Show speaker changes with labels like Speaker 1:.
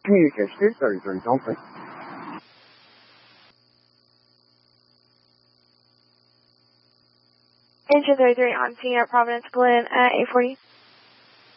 Speaker 1: Communication 33 Thompson.
Speaker 2: Engine 33 on scene at Providence Glen at 840.